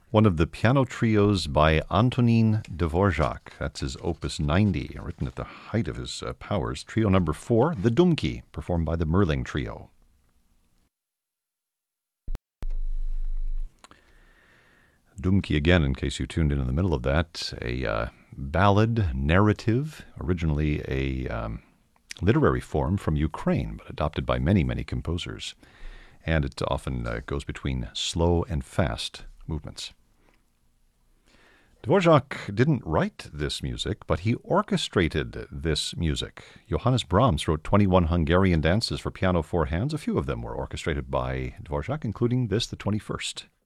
one of the piano trios by Antonin Dvorak. That's his Opus 90, written at the height of his powers. Trio number 4, the Dumki, performed by the Merling Trio. Dumki, again, in case you tuned in the middle of that, a ballad narrative, originally a literary form from Ukraine, but adopted by many, many composers. And it often goes between slow and fast movements. Dvorak didn't write this music, but he orchestrated this music. Johannes Brahms wrote 21 Hungarian dances for piano 4 hands. A few of them were orchestrated by Dvorak, including this, the 21st.